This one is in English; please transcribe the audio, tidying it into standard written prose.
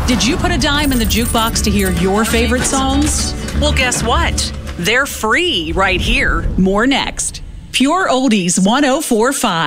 Did you put a dime in the jukebox to hear your favorite songs? Well, guess what? They're free right here. More next. Pure Oldies 104.5.